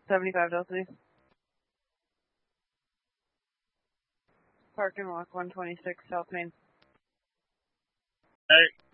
75 Delta. Park and Walk 126 South Main. Hey.